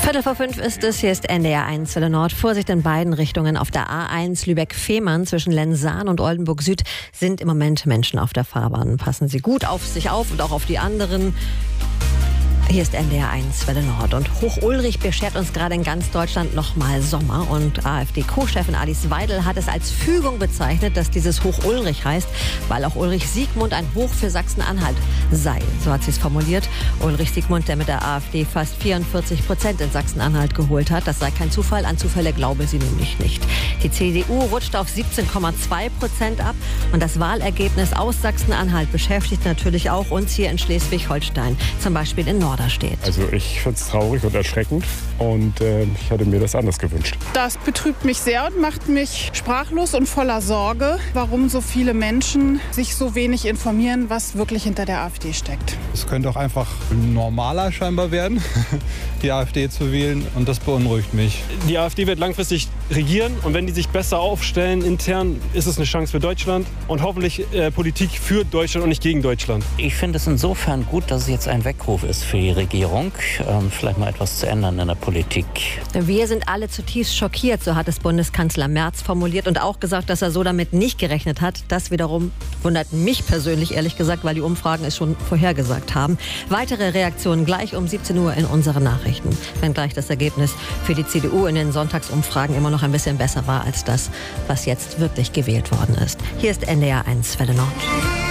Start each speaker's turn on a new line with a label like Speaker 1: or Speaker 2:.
Speaker 1: 4:15 ist es, hier ist NDR 1 Welle Nord. Vorsicht in beiden Richtungen. Auf der A1 Lübeck-Fehmarn zwischen Lensahn und Oldenburg Süd sind im Moment Menschen auf der Fahrbahn. Passen Sie gut auf sich auf und auch auf die anderen. Hier ist NDR 1 Welle Nord. Und Hoch-Ulrich beschert uns gerade in ganz Deutschland nochmal Sommer. Und AfD-Co-Chefin Alice Weidel hat es als Fügung bezeichnet, dass dieses Hoch-Ulrich heißt, weil auch Ulrich Siegmund ein Hoch für Sachsen-Anhalt sei. So hat sie es formuliert. Ulrich Siegmund, der mit der AfD fast 44% in Sachsen-Anhalt geholt hat. Das sei kein Zufall. An Zufälle glaube sie nämlich nicht. Die CDU rutscht auf 17,2% ab. Und das Wahlergebnis aus Sachsen-Anhalt beschäftigt natürlich auch uns hier in Schleswig-Holstein. Zum Beispiel in Norderstedt.
Speaker 2: Also ich finde es traurig und erschreckend und ich hätte mir das anders gewünscht.
Speaker 3: Das betrübt mich sehr und macht mich sprachlos und voller Sorge, warum so viele Menschen sich so wenig informieren, was wirklich hinter der AfD steckt.
Speaker 4: Es könnte auch einfach normaler scheinbar werden, die AfD zu wählen, und das beunruhigt mich.
Speaker 5: Die AfD wird langfristig regieren und wenn die sich besser aufstellen intern, ist es eine Chance für Deutschland und hoffentlich Politik für Deutschland und nicht gegen Deutschland.
Speaker 6: Ich finde es insofern gut, dass es jetzt ein Weckruf ist für die Regierung, vielleicht mal etwas zu ändern in der Politik.
Speaker 1: Wir sind alle zutiefst schockiert, so hat es Bundeskanzler Merz formuliert und auch gesagt, dass er so damit nicht gerechnet hat. Das wiederum wundert mich persönlich, ehrlich gesagt, weil die Umfragen es schon vorhergesagt haben. Weitere Reaktionen gleich um 17 Uhr in unseren Nachrichten. Wenngleich das Ergebnis für die CDU in den Sonntagsumfragen immer noch ein bisschen besser war als das, was jetzt wirklich gewählt worden ist. Hier ist NDR 1 Welle Nord.